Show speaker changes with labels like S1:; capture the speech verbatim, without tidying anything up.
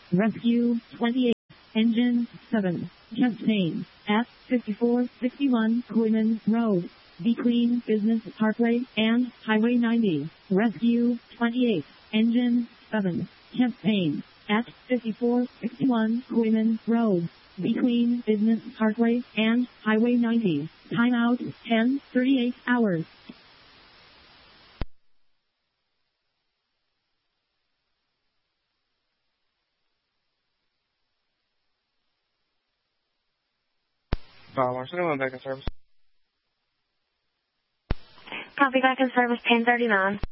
S1: Rescue twenty-eight. Engine seven. Chastain at fifty-four sixty-one Quinlan Road, between Business Parkway and Highway ninety. Rescue twenty-eight. Engine seven. Chastain at fifty-four sixty-one Quinlan Road, between Business Parkway and Highway ninety. Timeout ten thirty-eight hours.
S2: Bob Larson, I'm back in service.
S3: Copy, back in service, ten thirty-nine.